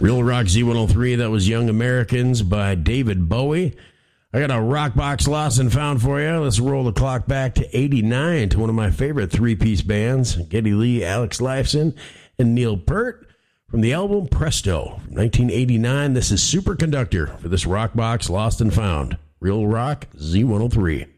Real Rock Z103, that was Young Americans by David Bowie. I got a Rock Box Lost and Found for you. Let's roll the clock back to 89 to one of my favorite three-piece bands, Geddy Lee, Alex Lifeson, and Neil Peart, from the album Presto from 1989. This is Superconductor for this Rock Box Lost and Found. Real Rock Z103.